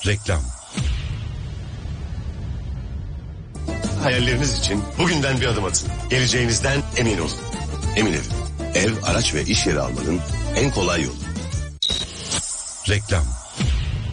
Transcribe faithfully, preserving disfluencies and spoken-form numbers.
Reklam. Hayalleriniz için bugünden bir adım atın. Geleceğinizden emin olun. Emin Ev. Ev, araç ve iş yeri almanın en kolay yolu. Reklam.